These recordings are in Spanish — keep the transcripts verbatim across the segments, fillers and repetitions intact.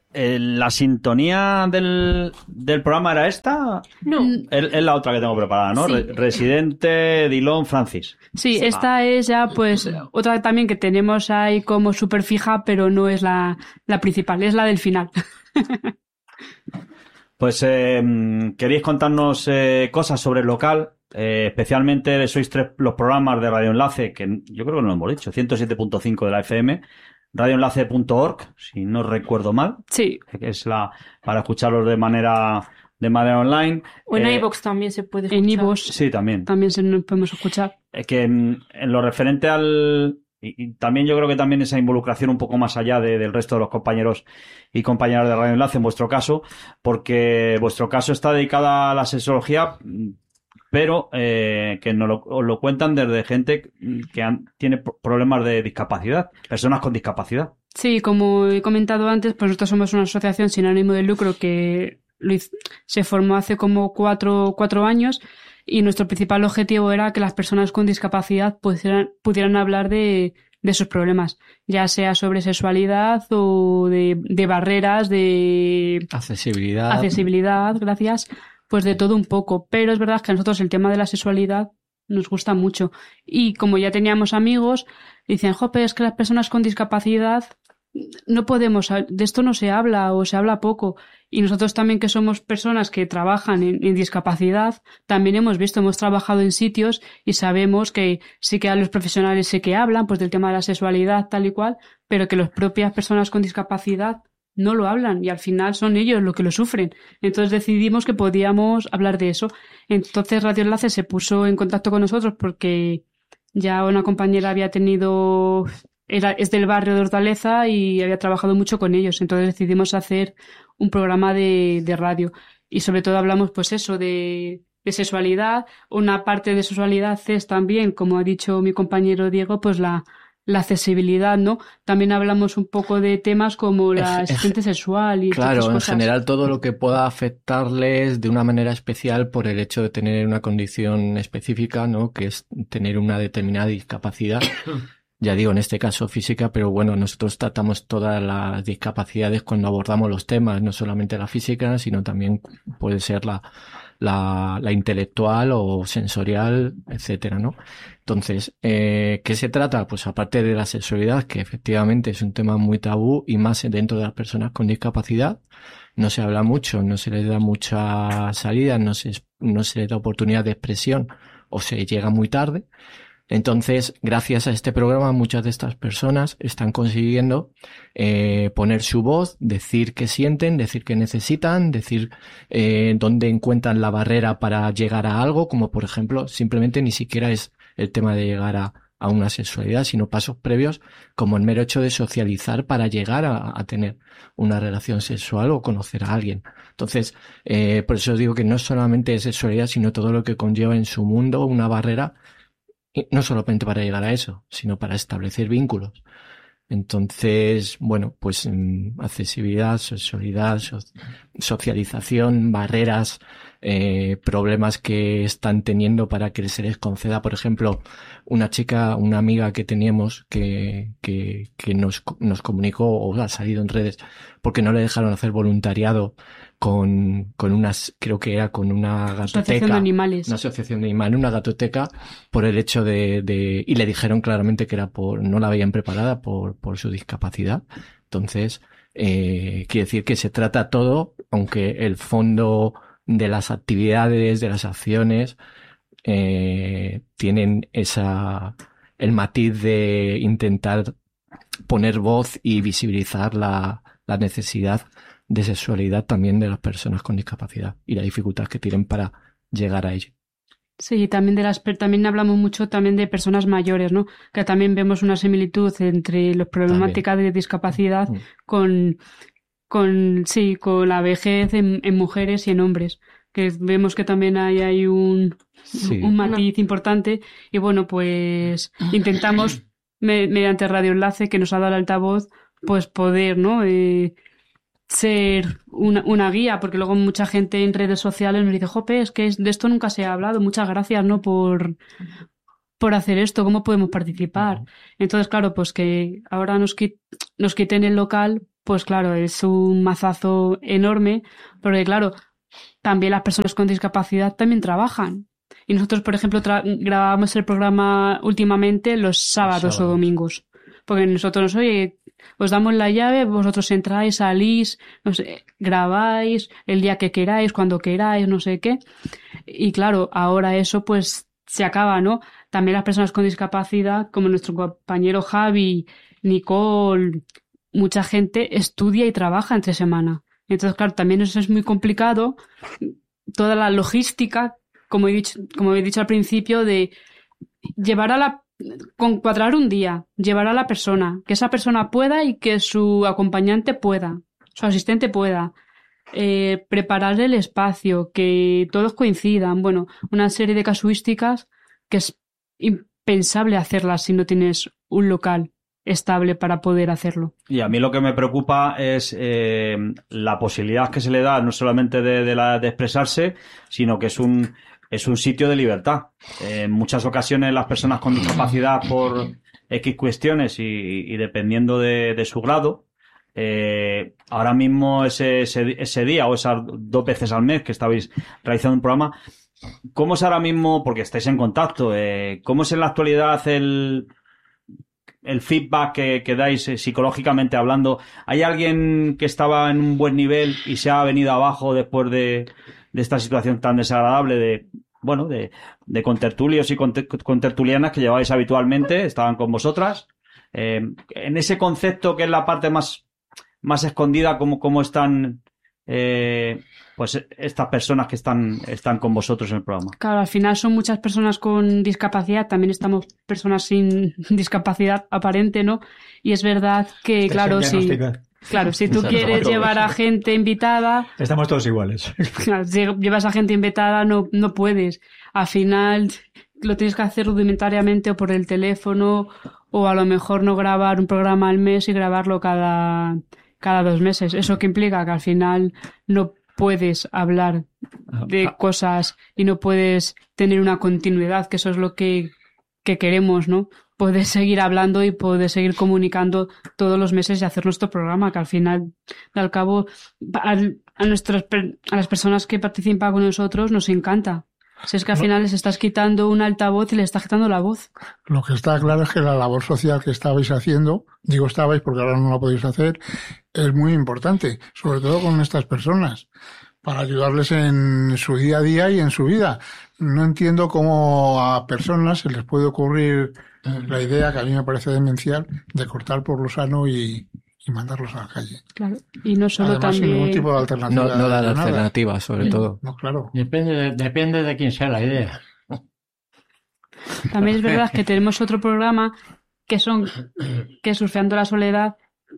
Eh, ¿La sintonía del, del programa era esta? No. Es, es la otra que tengo preparada, ¿no? Sí. Re- Residente, Dillon, Francis. Sí, esta es ya pues otra también que tenemos ahí como súper fija, pero no es la, la principal, es la del final. Pues eh, queréis contarnos eh, cosas sobre el local, eh, especialmente sois tres los programas de Radio Enlace, que yo creo que no lo hemos dicho, ciento siete punto cinco de la F M, radio enlace punto org, si no recuerdo mal, Sí. que es la para escucharlos de manera de manera online. O en Eh, iVoox también se puede escuchar. En iVoox Sí, también. también se nos podemos escuchar. Eh, que en, en lo referente al... Y, y también yo creo que también esa involucración un poco más allá de, del resto de los compañeros y compañeras de Radio Enlace en vuestro caso, porque vuestro caso está dedicada a la sexología, pero eh, que nos lo, os lo cuentan desde gente que han, tiene problemas de discapacidad, personas con discapacidad. Sí, como he comentado antes, pues nosotros somos una asociación sin ánimo de lucro que lo hizo, se formó hace como cuatro, cuatro años y nuestro principal objetivo era que las personas con discapacidad pudieran, pudieran hablar de, de sus problemas, ya sea sobre sexualidad o de, de barreras, de accesibilidad. accesibilidad, gracias, pues de todo un poco. Pero es verdad que a nosotros el tema de la sexualidad nos gusta mucho. Y como ya teníamos amigos, dicen, jope, es que las personas con discapacidad no podemos, de esto no se habla o se habla poco. Y nosotros también, que somos personas que trabajan en, en discapacidad, también hemos visto, hemos trabajado en sitios y sabemos que sí que a los profesionales sí que hablan pues del tema de la sexualidad tal y cual, pero que las propias personas con discapacidad no lo hablan y al final son ellos los que lo sufren. Entonces decidimos que podíamos hablar de eso. Entonces Radio Enlace se puso en contacto con nosotros porque ya una compañera había tenido... Era, es del barrio de Hortaleza y había trabajado mucho con ellos. Entonces decidimos hacer un programa de, de radio. Y sobre todo hablamos, pues eso, de, de sexualidad. Una parte de sexualidad es también, como ha dicho mi compañero Diego, pues la, la accesibilidad, ¿no? También hablamos un poco de temas como la asistente sexual y claro, otras en cosas. general todo lo que pueda afectarles de una manera especial por el hecho de tener una condición específica, ¿no? Que es tener una determinada discapacidad. Ya digo, en este caso física, pero bueno, nosotros tratamos todas las discapacidades cuando abordamos los temas, no solamente la física, sino también puede ser la, la, la intelectual o sensorial, etcétera, ¿no? Entonces, eh, ¿qué se trata? Pues aparte de la sexualidad, que efectivamente es un tema muy tabú y más dentro de las personas con discapacidad, no se habla mucho, no se les da mucha salida, no se, no se les da oportunidad de expresión o se llega muy tarde. Entonces, gracias a este programa, muchas de estas personas están consiguiendo eh, poner su voz, decir qué sienten, decir qué necesitan, decir eh, dónde encuentran la barrera para llegar a algo, como por ejemplo, simplemente ni siquiera es el tema de llegar a, a una sexualidad, sino pasos previos como el mero hecho de socializar para llegar a, a tener una relación sexual o conocer a alguien. Entonces, eh, por eso os digo que no solamente es sexualidad, sino todo lo que conlleva en su mundo una barrera. Y no solamente para llegar a eso, sino para establecer vínculos. Entonces, bueno, pues accesibilidad, sexualidad, so- socialización, barreras, eh, problemas que están teniendo para que se les conceda, por ejemplo, una chica, una amiga que teníamos que, que, que nos, nos comunicó o ha salido en redes porque no le dejaron hacer voluntariado con, con unas, creo que era con una gatoteca. Asociación de animales. Una asociación de animales, una gatoteca, por el hecho de, de, y le dijeron claramente que era por, no la habían preparada por, por su discapacidad. Entonces, eh, quiere decir que se trata todo, aunque el fondo de las actividades, de las acciones, eh, tienen esa, el matiz de intentar poner voz y visibilizar la, la necesidad de sexualidad también de las personas con discapacidad y la dificultad que tienen para llegar a ello. Sí, también de las también hablamos mucho también de personas mayores, ¿no? Que también vemos una similitud entre las problemáticas de discapacidad Mm. con, con sí, con la vejez en, en mujeres y en hombres. Que vemos que también hay, hay un, Sí. un matiz importante y bueno, pues intentamos me- mediante Radio Enlace, que nos ha dado el altavoz, pues poder, ¿no? Eh, ser una, una guía, porque luego mucha gente en redes sociales nos dice, jope, es que de esto nunca se ha hablado, muchas gracias, ¿no? Por, por hacer esto, ¿cómo podemos participar? Uh-huh. Entonces, claro, pues que ahora nos, quit- nos quiten el local, pues claro, es un mazazo enorme, porque claro, también las personas con discapacidad también trabajan. Y nosotros, por ejemplo, tra- grabamos el programa últimamente los sábados, los sábados o domingos. Porque nosotros nos, oye, os damos la llave, vosotros entráis, salís, no sé, grabáis el día que queráis, cuando queráis, no sé qué. Y claro, ahora eso pues se acaba, ¿no? También las personas con discapacidad, como nuestro compañero Javi, Nicole, mucha gente estudia y trabaja entre semana. Entonces, claro, también eso es muy complicado. Toda la logística, como he dicho, como he dicho al principio, de llevar a la con cuadrar un día, llevar a la persona, que esa persona pueda y que su acompañante pueda, su asistente pueda, eh, preparar el espacio, que todos coincidan, bueno, una serie de casuísticas que es impensable hacerlas si no tienes un local estable para poder hacerlo. Y a mí lo que me preocupa es eh, la posibilidad que se le da no solamente de, de, la, de expresarse, sino que es un es un sitio de libertad. Eh, en muchas ocasiones las personas con discapacidad por X cuestiones y, y dependiendo de, de su grado, eh, ahora mismo ese, ese, ese día o esas dos veces al mes que estabais realizando un programa, ¿cómo es ahora mismo, porque estáis en contacto, eh, cómo es en la actualidad el... el feedback que, que dais eh, psicológicamente hablando? ¿Hay alguien que estaba en un buen nivel y se ha venido abajo después de, de esta situación tan desagradable de, bueno, de, de contertulios y conter, contertulianas que lleváis habitualmente, estaban con vosotras? Eh, en ese concepto que es la parte más, más escondida, ¿cómo, cómo están eh, pues estas personas que están, están con vosotros en el programa? Claro, al final son muchas personas con discapacidad, también estamos personas sin discapacidad aparente, ¿no? Y es verdad que, Estás claro, si, claro, si tú quieres llevar a gente invitada... Estamos todos iguales. Claro, si llevas a gente invitada, no, no puedes. Al final lo tienes que hacer rudimentariamente o por el teléfono, o a lo mejor no grabar un programa al mes y grabarlo cada, cada dos meses. ¿Eso qué implica? Que al final no puedes hablar de cosas y no puedes tener una continuidad, que eso es lo que, que queremos, ¿no? Poder seguir hablando y poder seguir comunicando todos los meses y hacer nuestro programa, que al final, al cabo, a, a, nuestras, a las personas que participan con nosotros nos encanta. Si es que al final les estás quitando un altavoz y les estás quitando la voz. Lo que está claro es que la labor social que estabais haciendo, digo estabais porque ahora no la podéis hacer, es muy importante, sobre todo con estas personas, para ayudarles en su día a día y en su vida. No entiendo cómo a personas se les puede ocurrir la idea, que a mí me parece demencial, de cortar por lo sano y, y mandarlos a la calle. Claro, y no solo Además, también... sin ningún tipo de alternativa. No, no dan de alternativa, nada. sobre todo. No, claro. Depende de, depende de quién sea la idea. También es verdad que tenemos otro programa que son que es Surfeando la Soledad,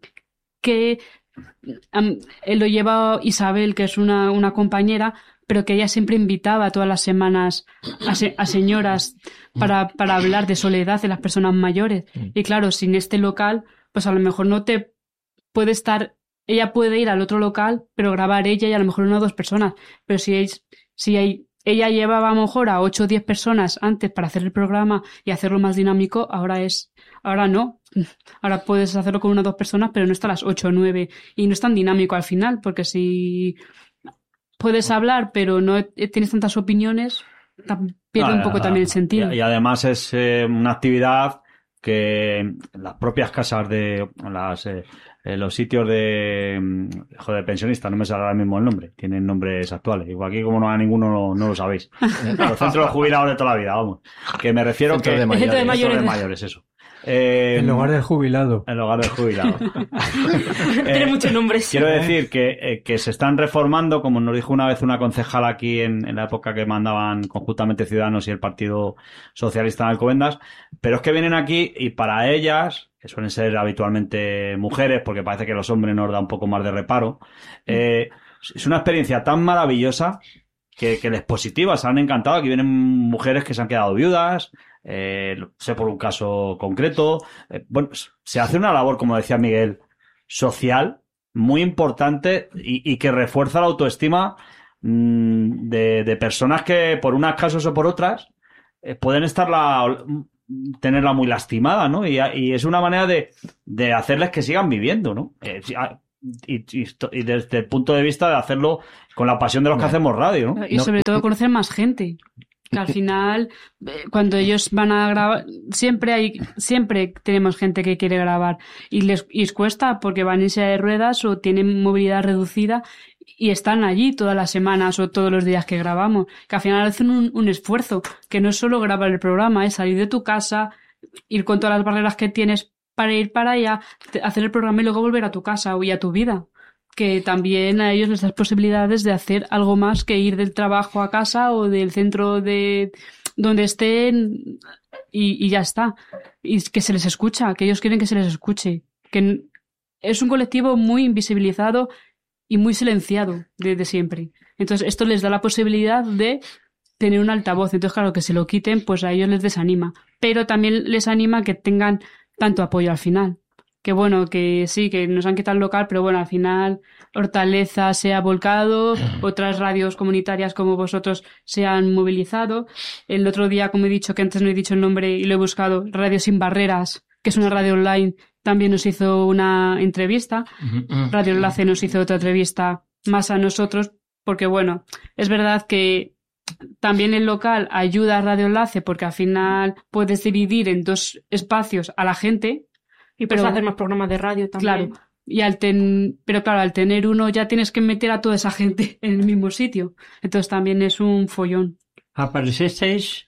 que um, lo lleva Isabel, que es una, una compañera, pero que ella siempre invitaba todas las semanas a, se, a señoras para, para hablar de soledad de las personas mayores. Y claro, sin este local, pues a lo mejor no te puede estar, ella puede ir al otro local, pero grabar ella y a lo mejor una o dos personas. Pero si, es, si hay, ella llevaba a lo mejor a ocho o diez personas antes para hacer el programa y hacerlo más dinámico, ahora es, ahora no. Ahora puedes hacerlo con una o dos personas, pero no está a las ocho o nueve y no es tan dinámico al final, porque si puedes hablar, pero no tienes tantas opiniones, pierde ah, un poco ah, también el sentido. Y, y además es eh, una actividad que las propias casas de las eh, los sitios de joder, pensionistas, no me sale ahora mismo el nombre, tienen nombres actuales, igual aquí como no hay ninguno no, no lo sabéis. Los centros de jubilados de toda la vida, vamos, que me refiero que de mayores, de mayores, de mayores eso. Eh, en lugar del jubilado. En lugar del jubilado. Tiene eh, muchos nombres. Quiero decir que, eh, que se están reformando, como nos dijo una vez una concejala aquí en, en la época que mandaban conjuntamente Ciudadanos y el Partido Socialista en Alcobendas, pero es que vienen aquí y para ellas, que suelen ser habitualmente mujeres, porque parece que los hombres nos da un poco más de reparo, eh, es una experiencia tan maravillosa que, que les positiva, se han encantado. Aquí vienen mujeres que se han quedado viudas, Eh, sé por un caso concreto. Eh, bueno, se hace una labor, como decía Miguel, social muy importante y, y que refuerza la autoestima mmm, de, de personas que por unas casos o por otras eh, pueden estar la, tenerla muy lastimada, ¿no? Y, y es una manera de, de hacerles que sigan viviendo, ¿no? Eh, y, y, y desde el punto de vista de hacerlo con la pasión de los que hacemos radio, ¿no? Y sobre todo conocer más gente. Que al final, cuando ellos van a grabar, siempre hay, siempre tenemos gente que quiere grabar y les, y les cuesta porque van en silla de ruedas o tienen movilidad reducida y están allí todas las semanas o todos los días que grabamos. Que al final hacen un, un esfuerzo, que no es solo grabar el programa, es salir de tu casa, ir con todas las barreras que tienes para ir para allá, hacer el programa y luego volver a tu casa o a tu vida. Que también a ellos les das posibilidades de hacer algo más que ir del trabajo a casa o del centro de donde estén y, y ya está. Y que se les escucha, que ellos quieren que se les escuche. Que es un colectivo muy invisibilizado y muy silenciado desde siempre. Entonces esto les da la posibilidad de tener un altavoz. Entonces claro, que se lo quiten, pues a ellos les desanima. Pero también les anima que tengan tanto apoyo al final. Que bueno, que sí, que nos han quitado el local, pero bueno, al final Hortaleza se ha volcado, otras radios comunitarias como vosotros se han movilizado. El otro día, como he dicho, que antes no he dicho el nombre y lo he buscado, Radio Sin Barreras, que es una radio online, también nos hizo una entrevista. Radio Enlace nos hizo otra entrevista más a nosotros, porque bueno, es verdad que también el local ayuda a Radio Enlace porque al final puedes dividir en dos espacios a la gente. Y puedes pero, hacer más programas de radio también. Claro, y al ten, pero claro, al tener uno ya tienes que meter a toda esa gente en el mismo sitio. Entonces también es un follón. Aparecisteis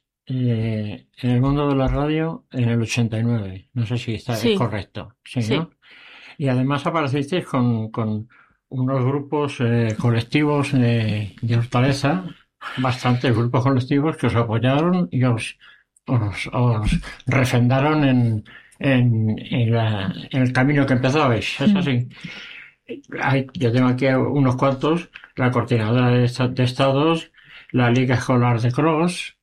eh, en el mundo de la radio en el ochenta y nueve. No sé si está Sí. es correcto. Sí, Sí. ¿no? Y además aparecisteis con, con unos grupos eh, colectivos de, de Hortaleza, bastantes grupos colectivos que os apoyaron y os, os, os refrendaron en En, en, la, en el camino que empezabais, es así. Hay, yo tengo aquí unos cuantos: la Coordinadora de, de Estados, la Liga Escolar de Cross,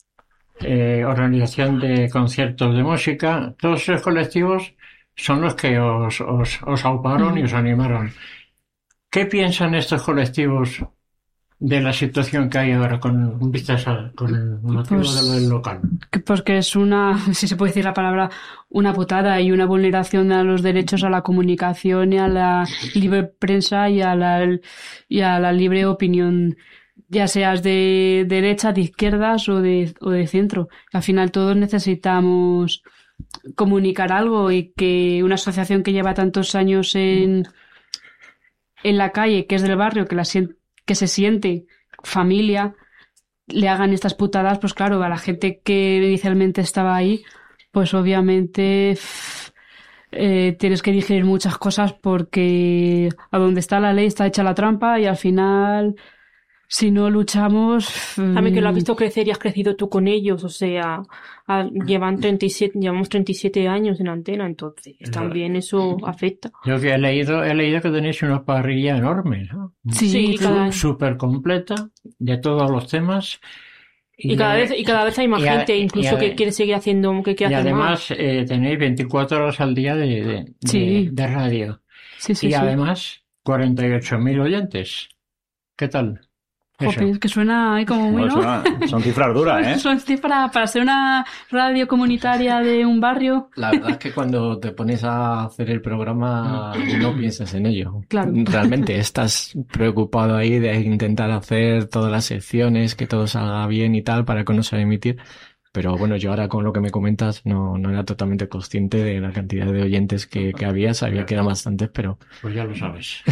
eh, Organización de Conciertos de Música. Todos esos colectivos son los que os, os, os auparon y os animaron. ¿Qué piensan estos colectivos de la situación que hay ahora con vistas a, con el motivo Pues, de lo del local? Pues que es una, si se puede decir la palabra, una putada y una vulneración a los derechos a la comunicación y a la libre prensa y a la, y a la libre opinión, ya seas de derecha, de izquierdas o de, o de centro. Al final todos necesitamos comunicar algo y que una asociación que lleva tantos años en, en la calle, que es del barrio, que la siente, que se siente familia, le hagan estas putadas, pues claro, a la gente que inicialmente estaba ahí, pues obviamente eh, tienes que digerir muchas cosas porque a donde está la ley está hecha la trampa y al final, si no luchamos... También que lo has visto crecer y has crecido tú con ellos, o sea, a, llevan treinta y siete, llevamos treinta y siete años en antena, entonces también eso afecta. Yo que he leído, he leído que tenéis una parrilla enorme, ¿no? Sí, Sí, cada año. Súper completa, de todos los temas. Y cada vez, y cada vez hay más y a- gente incluso y a- que quiere seguir haciendo, que quiere y hacer más. además eh, tenéis veinticuatro horas al día de, de, de- Sí. de radio. sí, sí, y sí. además cuarenta y ocho mil oyentes. ¿Qué tal? Eso. Jope, es que suena ahí como muy, Bueno, ¿no? son, son cifras duras, ¿eh? Son cifras para ser una radio comunitaria de un barrio. La verdad es que cuando te pones a hacer el programa no piensas en ello. Claro. Realmente estás preocupado ahí de intentar hacer todas las secciones, que todo salga bien y tal para que no se emitir. Pero bueno, yo ahora con lo que me comentas no, no era totalmente consciente de la cantidad de oyentes que, que había. Sabía que eran bastantes, pero Pues ya lo sabes.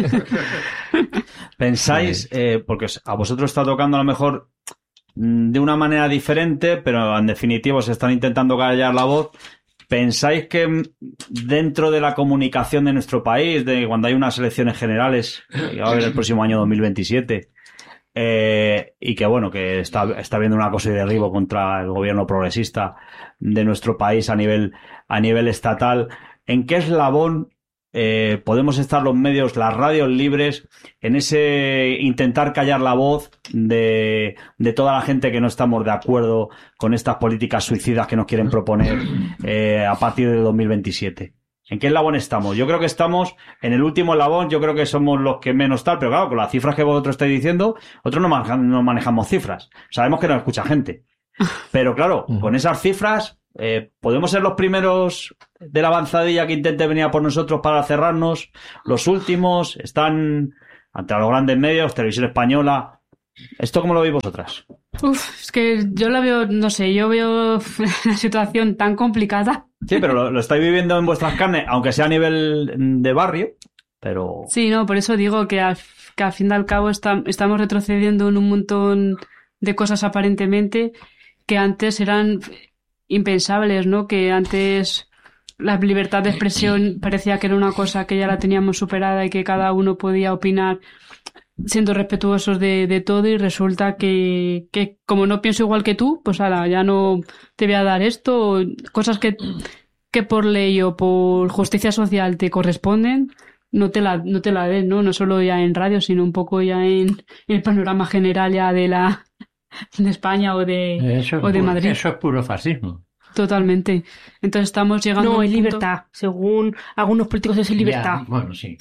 Pensáis, eh, porque a vosotros está tocando a lo mejor mm, de una manera diferente, pero en definitiva se están intentando callar la voz. ¿Pensáis que mm, dentro de la comunicación de nuestro país, de cuando hay unas elecciones generales, que va a haber el próximo año dos mil veintisiete, eh, y que bueno, que está, está habiendo una cosa de derribo contra el gobierno progresista de nuestro país a nivel, a nivel estatal, ¿en qué eslabón eh, podemos estar los medios, las radios libres, en ese intentar callar la voz de, de toda la gente que no estamos de acuerdo con estas políticas suicidas que nos quieren proponer eh, a partir de dos mil veintisiete? ¿En qué eslabón estamos? Yo creo que estamos en el último eslabón, yo creo que somos los que menos tal, pero claro, con las cifras que vosotros estáis diciendo, otros no, manejan, no manejamos cifras. Sabemos que nos escucha gente. Pero claro, con esas cifras, Eh, ¿Podemos ser los primeros de la avanzadilla que intente venir a por nosotros para cerrarnos? ¿Los últimos? ¿Están ante los grandes medios, Televisión Española? ¿Esto cómo lo veis vosotras? Uf, es que yo la veo, no sé, yo veo una situación tan complicada. Sí, pero lo, lo estáis viviendo en vuestras carnes, aunque sea a nivel de barrio, pero... Sí, no, por eso digo que al, que al fin y al cabo está, estamos retrocediendo en un montón de cosas aparentemente que antes eran impensables, ¿no? Que antes la libertad de expresión parecía que era una cosa que ya la teníamos superada y que cada uno podía opinar siendo respetuosos de, de todo, y resulta que, que como no pienso igual que tú, pues ahora ya no te voy a dar esto, o cosas que, que por ley o por justicia social te corresponden, no te la, no te la den, ¿no? No solo ya en radio, sino un poco ya en, en el panorama general ya de la de España o de, Eso es o de puro- Madrid. Eso es puro fascismo. Totalmente. Entonces estamos llegando a No, un es punto- libertad. Según algunos políticos es libertad. Ya, bueno, sí.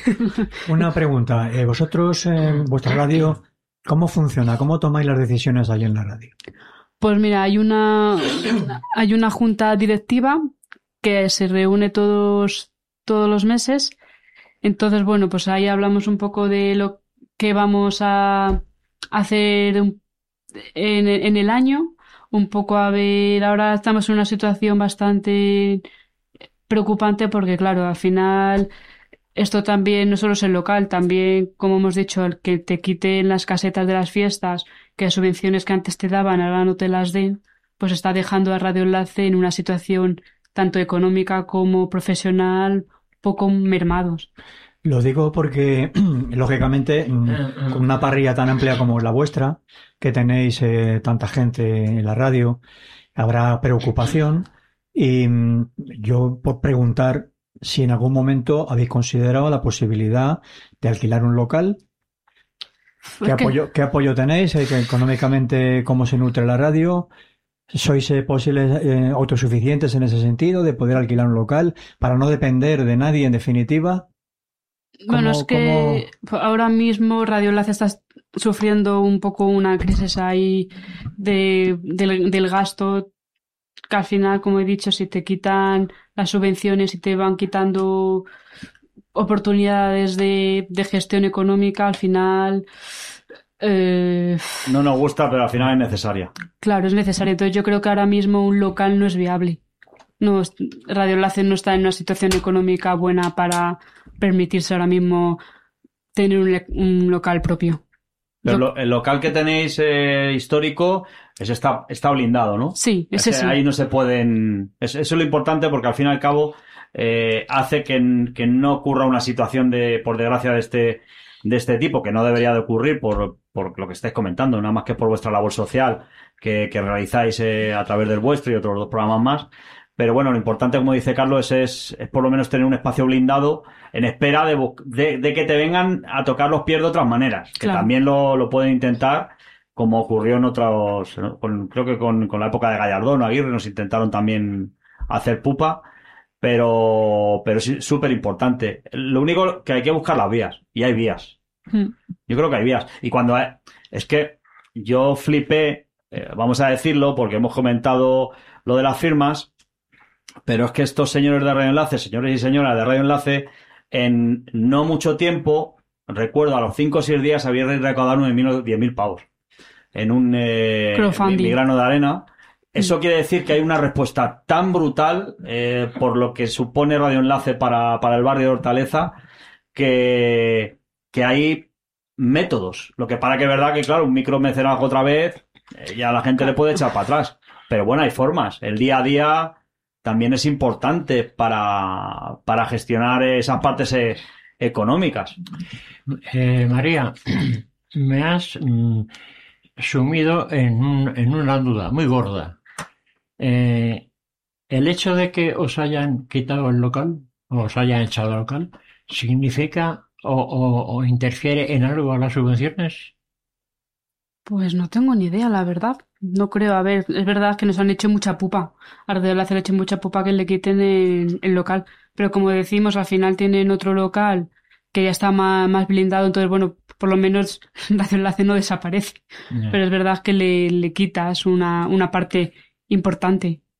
Una pregunta. eh, vosotros, en vuestra radio, ¿cómo funciona? ¿Cómo tomáis las decisiones ahí en la radio? Pues mira, hay una, hay una junta directiva que se reúne todos, todos los meses. Entonces, bueno, pues ahí hablamos un poco de lo que vamos a hacer en, en el año. Un poco a ver, ahora estamos en una situación bastante preocupante porque, claro, al final esto también no solo es el local, también, como hemos dicho, el que te quiten las casetas de las fiestas, que subvenciones que antes te daban ahora no te las den, pues está dejando a Radio Enlace en una situación tanto económica como profesional poco mermados. Lo digo porque, lógicamente, mm, con una parrilla tan amplia como la vuestra, que tenéis eh, tanta gente en la radio, habrá preocupación. Y mm, yo por preguntar si en algún momento habéis considerado la posibilidad de alquilar un local. ¿Qué Es que- apoyo, qué apoyo tenéis? Eh, que económicamente, ¿cómo se nutre la radio? ¿Sois eh, posibles eh, autosuficientes en ese sentido de poder alquilar un local para no depender de nadie en definitiva? Bueno, ¿Cómo- es que ahora mismo Radio Enlace está sufriendo un poco una crisis ahí de, del, del gasto, que al final, como he dicho, si te quitan las subvenciones y te van quitando oportunidades de, de gestión económica, al final, eh, No nos gusta, pero al final es necesaria. claro, es necesario. Entonces yo creo que ahora mismo un local no es viable. No, es- Radio Enlace no está en una situación económica buena para permitirse ahora mismo tener un, le- un local propio. Pero Yo- lo- el local que tenéis eh, histórico, ese está, está blindado, ¿no? Sí, ese Ese- sí. Ahí no se pueden... es- Eso es lo importante porque al fin y al cabo eh, hace que, n- que no ocurra una situación de, por desgracia, de este, de este tipo, que no debería de ocurrir por, por lo que estáis comentando, nada más que por vuestra labor social que, que realizáis eh, a través del vuestro y otros dos programas más. Pero bueno, lo importante, como dice Carlos, es, es por lo menos tener un espacio blindado en espera de, bu- de, de que te vengan a tocar los pies de otras maneras, que Claro. también lo, lo pueden intentar, como ocurrió en otros, ¿no? Con- creo que con, con la época de Gallardón o Aguirre nos intentaron también hacer pupa, pero, pero sí, súper importante. Lo único que hay que buscar las vías, y hay vías. Mm. Yo creo que hay vías. Y cuando hay- es que yo flipé, eh, vamos a decirlo, porque hemos comentado lo de las firmas, pero es que estos señores de Radio Enlace, señores y señoras de Radio Enlace, en no mucho tiempo, recuerdo, a los cinco o seis días habían recaudado diez mil pavos en un eh, Crowdfunding. mi, mi grano de arena. Eso Mm. quiere decir que hay una respuesta tan brutal eh, por lo que supone Radio Enlace para, para el barrio de Hortaleza, que, que hay métodos. Lo que para que es verdad que, claro, un micromecenazgo otra vez, eh, ya la gente le puede echar para atrás. Pero bueno, hay formas. El día a día también es importante para, para gestionar esas partes eh, económicas. Eh, María, me has mm, sumido en, un- en una duda muy gorda. Eh, el hecho de que os hayan quitado el local, o os hayan echado el local, ¿significa o, o- o interfiere en algo a las subvenciones? Pues no tengo ni idea, la verdad. No creo. A ver, es verdad que nos han hecho mucha pupa. A Radio Enlace le han hecho mucha pupa que le quiten el, el local. Pero como decimos, al final tienen otro local que ya está más, más blindado. Entonces, bueno, por lo menos Radio Enlace no desaparece. Ya. Pero es verdad que le, le quitas una, una parte importante.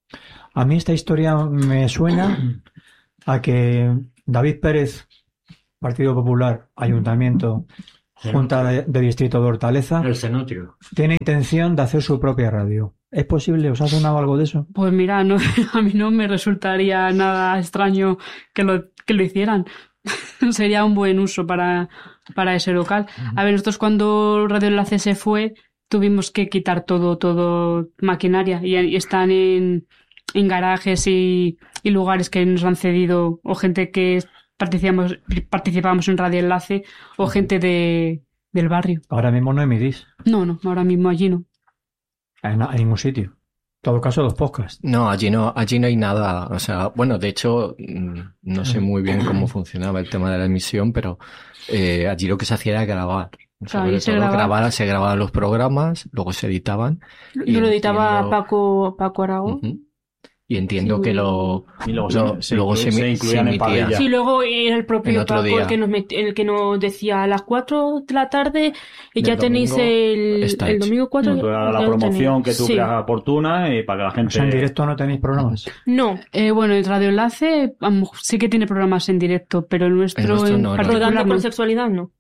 A mí esta historia me suena a que David Pérez, Partido Popular, Ayuntamiento, Junta de, de Distrito de Hortaleza, El cenotrio. tiene intención de hacer su propia radio. ¿Es posible? ¿Os ha sonado algo de eso? Pues mira, no, a mí no me resultaría nada extraño que lo, que lo hicieran. Sería un buen uso para, para ese local. A ver, nosotros cuando Radio Enlace se fue, tuvimos que quitar todo, todo maquinaria y, y están en, en garajes y, y lugares que nos han cedido o gente que participamos, participamos en Radio Enlace o gente de, del barrio. Ahora mismo no emitís No, no, ahora mismo allí no. en, en ningún sitio. En todo caso, los podcasts. No, allí no, allí no hay nada. O sea, bueno, de hecho, mm, no sé muy bien cómo funcionaba el tema de la emisión, pero eh, allí lo que se hacía era grabar. Claro, Sobre y se todo graba- grabar, se grababan los programas, luego se editaban. Y Yo lo editaba entiendo- Paco, Paco Aragón. Ujú. Y entiendo Sí. que lo, Y luego lo- se, luego se, se emi- incluían se en parrilla. emitía. Sí, luego era el propio En otro Paco día. el que, nos met- el que nos decía a las cuatro de la tarde y ya Del tenéis domingo el, está el hecho. domingo cuatro. Tú hagas la ya lo promoción que tenéis. tú Sí. creas oportuna y para que la O gente... sea, en directo no tenéis programas. No, Eh, bueno, el Radio Enlace a lo mejor sí que tiene programas en directo, pero el nuestro, El nuestro en no, no. particular rodando no. con sexualidad no.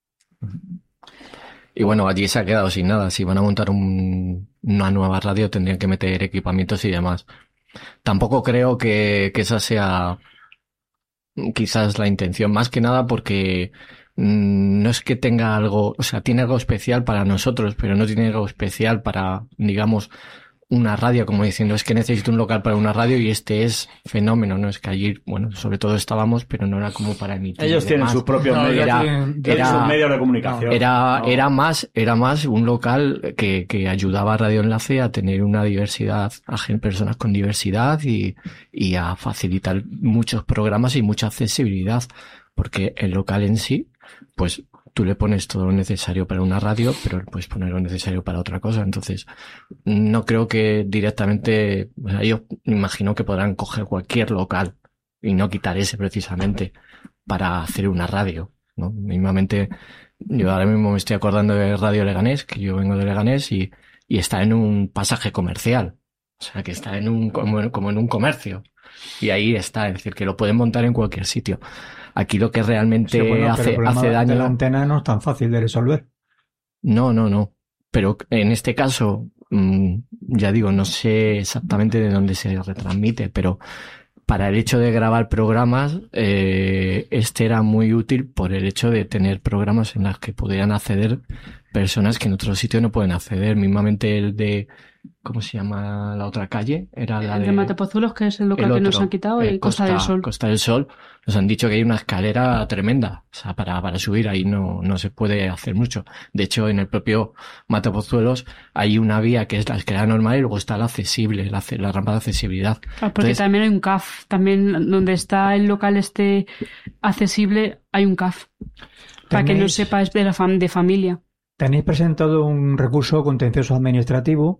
Y bueno, allí se ha quedado sin nada. Si van a montar un- una nueva radio, tendrían que meter equipamientos y demás. Tampoco creo que, que esa sea quizás la intención, más que nada porque mm, no es que tenga algo, o sea, tiene algo especial para nosotros, pero no tiene algo especial para, digamos, una radio, como diciendo, es que necesito un local para una radio y este es fenómeno, ¿no? Es que allí, bueno, sobre todo estábamos, pero no era como para emitir. Ellos y tienen demás. sus propios No, medios, era- tienen era- sus medios de comunicación. Era, No. era más, era más un local que, que ayudaba a Radio Enlace a tener una diversidad, a gen- personas con diversidad y, y a facilitar muchos programas y mucha accesibilidad. Porque el local en sí, pues tú le pones todo lo necesario para una radio, pero puedes poner lo necesario para otra cosa. Entonces, no creo que directamente, o sea, yo me imagino que podrán coger cualquier local y no quitar ese precisamente para hacer una radio, ¿no? Mismamente, yo ahora mismo me estoy acordando de Radio Leganés, que yo vengo de Leganés y, y está en un pasaje comercial. O sea, que está en un, como, como en un comercio. Y ahí está, es decir, que lo pueden montar en cualquier sitio. Aquí lo que realmente Sí, bueno, pero el hace, problema hace de daño... la antena no es tan fácil de resolver. No, no, no. Pero en este caso, mm, ya digo, no sé exactamente de dónde se retransmite, pero para el hecho de grabar programas, eh, este era muy útil por el hecho de tener programas en los que pudieran acceder personas que en otro sitio no pueden acceder. Mismamente el de, ¿cómo se llama la otra calle? Era la El de... de Matepozuelos, que es el local el que nos otro, han quitado, eh, y Costa, del Sol. Costa del Sol. Nos han dicho que hay una escalera tremenda. O sea, para, para subir ahí no, no se puede hacer mucho. De hecho, en el propio Matapozuelos hay una vía que es la escalera normal y luego está la accesible, la, la rampa de accesibilidad. Ah, porque Entonces- también hay un C A F. También donde está el local este accesible, hay un C A F. Para que no Tenéis- sepa, es de, la fam- de familia. Tenéis presentado un recurso contencioso administrativo.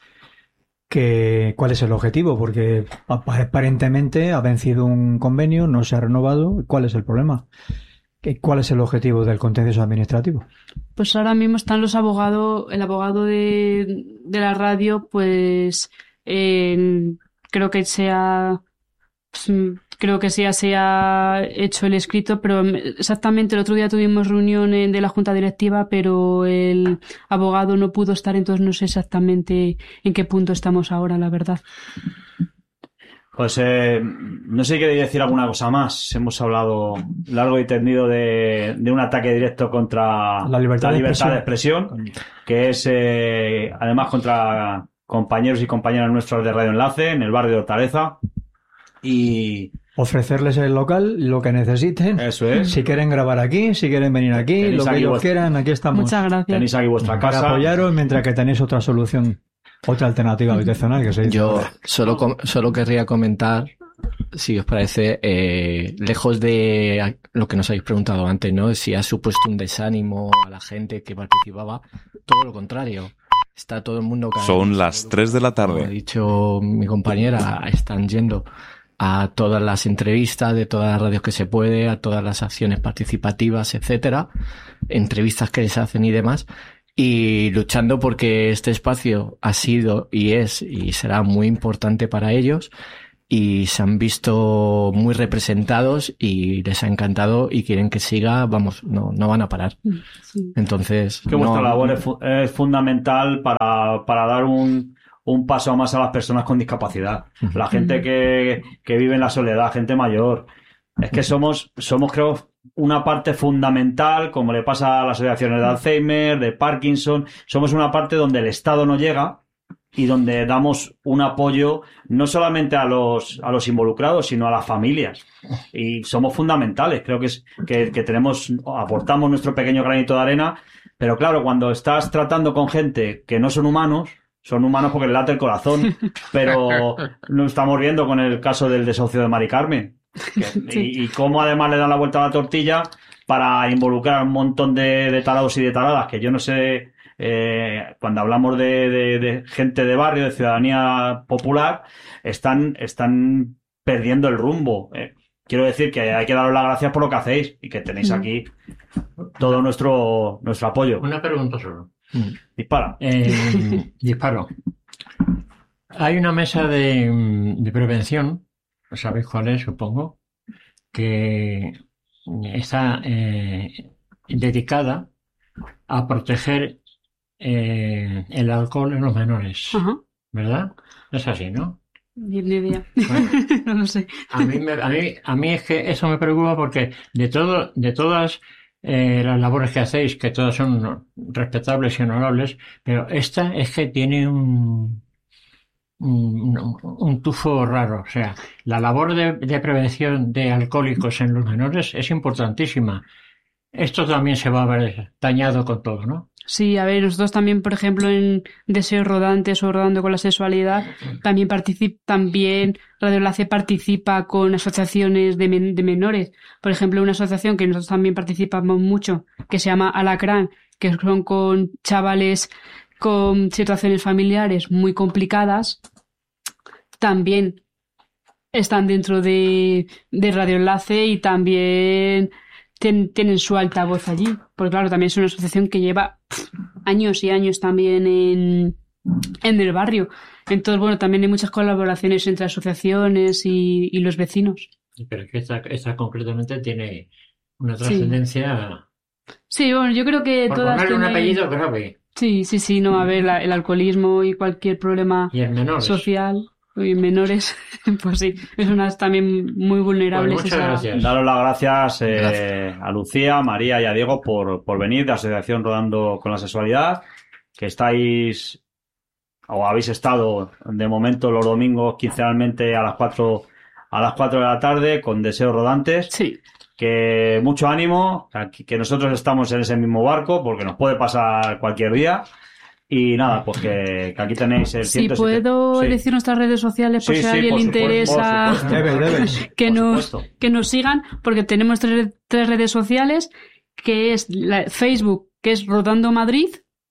Que, ¿cuál es el objetivo? Porque apa- aparentemente ha vencido un convenio, no se ha renovado. ¿Cuál es el problema? ¿Qué- ¿Cuál es el objetivo del contencioso administrativo? Pues ahora mismo están los abogados, el abogado de, de la radio, pues en- creo que se ha, pues, mm, creo que sí ya se ha hecho el escrito, pero mm, exactamente el otro día tuvimos reunión en- de la junta directiva, pero el abogado no pudo estar, entonces no sé exactamente en qué punto estamos ahora, la verdad. Pues eh, no sé si queréis decir alguna cosa más. Hemos hablado largo y tendido de, de un ataque directo contra La libertad de de expresión, que es eh, además contra compañeros y compañeras nuestros de Radio Enlace en el barrio de Hortaleza. Y Ofrecerles el local, lo que necesiten. eso es. Si quieren grabar aquí, si quieren venir aquí, Tenéis lo que aquí ellos vuestra- quieran, aquí estamos. Muchas gracias. Tenéis aquí vuestra Para casa. apoyaros mientras que tenéis otra solución, otra alternativa habitacional que se dice. Yo solo, com- solo querría comentar, si os parece, eh, lejos de lo que nos habéis preguntado antes, ¿no? Si ha supuesto un desánimo a la gente que participaba, todo lo contrario. Está todo el mundo... cada Son vez las más tres de la Como ha tarde. dicho mi compañera, están yendo a todas las entrevistas de todas las radios que se puede, a todas las acciones participativas, etcétera, entrevistas que les hacen y demás. y luchando porque este espacio ha sido y es y será muy importante para ellos, y se han visto muy representados y les ha encantado y quieren que siga, vamos, no, no van a parar. Sí. Entonces, Que vuestra no- labor es, fu- es fundamental para, para dar un, un paso más a las personas con discapacidad. La gente que, que vive en la soledad, gente mayor. Es que somos, somos, creo, una parte fundamental, como le pasa a las asociaciones de Alzheimer, de Parkinson. Somos una parte donde el Estado no llega y donde damos un apoyo no solamente a los, a los involucrados, sino a las familias. Y somos fundamentales. Creo que, es, que, que tenemos, aportamos nuestro pequeño granito de arena. Pero claro, cuando estás tratando con gente que no son humanos, son humanos porque les late el corazón, pero lo estamos viendo con el caso del desahucio de Mari Carmen. Que- Sí. y, y cómo además le dan la vuelta a la tortilla para involucrar a un montón de, de tarados y de taradas, que yo no sé, eh, cuando hablamos de, de- de gente de barrio, de ciudadanía popular, están, están perdiendo el rumbo. Eh, quiero decir que hay que daros las gracias por lo que hacéis y que tenéis Mm. aquí todo nuestro, nuestro apoyo. Una pregunta solo. Dispara. Eh, disparo. Hay una mesa de, de prevención, sabéis cuál es, supongo, que está eh, dedicada a proteger eh, el alcohol en los menores, Ajá. ¿verdad? Es así, ¿no? Ni ni idea. Bueno. No lo sé. A mí, me- a mí, a mí es que eso me preocupa porque de todo, de todas eh, las labores que hacéis, que todas son respetables y honorables, pero esta es que tiene un, un, un tufo raro. O sea, la labor de, de prevención de alcohólicos en los menores es importantísima. Esto también se va a ver dañado con todo, ¿no? Sí, a ver, nosotros también, por ejemplo, en Deseos Rodantes o Rodando con la Sexualidad, también participa, también Radio Enlace participa con asociaciones de, men- de menores. Por ejemplo, una asociación que nosotros también participamos mucho, que se llama Alacrán, que son con chavales con situaciones familiares muy complicadas, también están dentro de, de Radio Enlace y también ten- tienen su altavoz allí. Porque claro, también es una asociación que lleva pff, años y años también en, en el barrio. Entonces, bueno, también hay muchas colaboraciones entre asociaciones y, y los vecinos. Pero es que esta, esta concretamente tiene una Sí. trascendencia. Sí, bueno, yo creo que Por todas ponerle un tienen- apellido grave. Sí, sí, sí, no, a ver, la- el alcoholismo y cualquier problema Y en menores. social y menores, pues sí, es unas también muy vulnerables. Pues muchas esa- gracias. Daros las gracias, eh, Gracias. a Lucía, a María y a Diego por, por venir de Asociación Rodando con la Sexualidad, que estáis o habéis estado de momento los domingos quincenalmente a las cuatro a las cuatro de la tarde con Deseos Rodantes. Sí, Que mucho ánimo, que que nosotros estamos en ese mismo barco porque nos puede pasar cualquier día. Y nada, pues que, que aquí tenéis el si ciento siete. puedo Sí. decir nuestras redes sociales por Sí, si a sí, alguien por le supuesto, interesa por supuesto. Debes, debes. que Por nos, supuesto. que nos sigan, porque tenemos tres, tres redes sociales, que es la- Facebook, que es Rodando Madrid.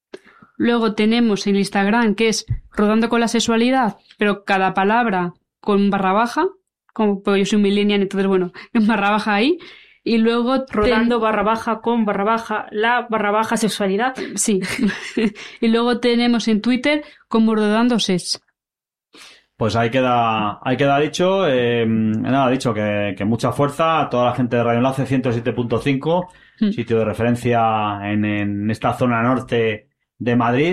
Luego tenemos el Instagram, que es Rodando con la Sexualidad, pero cada palabra con barra baja, como pues yo soy un millennial, entonces bueno, en barra baja ahí. Y luego ten- Rodando barra baja con barra baja la barra baja sexualidad. Sí. Y luego tenemos en Twitter como Rodando Sex. Pues ahí queda, ahí queda dicho, eh, nada, dicho que, que mucha fuerza a toda la gente de Radio Enlace ciento siete punto cinco, Mm. sitio de referencia en, en esta zona norte de Madrid,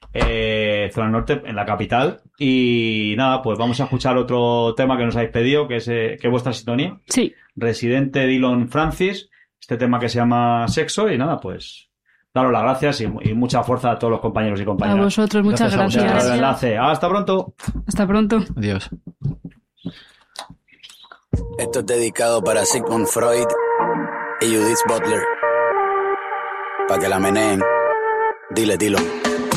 eh, zona norte en la capital. Y nada, pues vamos a escuchar otro tema que nos habéis pedido, que es, eh, que es vuestra sintonía. Sí. Residente Dylan Francis, este tema que se llama Sexo. Y nada, pues daros las gracias y, y mucha fuerza a todos los compañeros y A compañeras. vosotros, muchas Gracias a De gracias. Radio Enlace. Hasta pronto. Hasta pronto. Adiós. Esto es dedicado para Sigmund Freud y Judith Butler. Pa' que la meneen. Dile, dilo.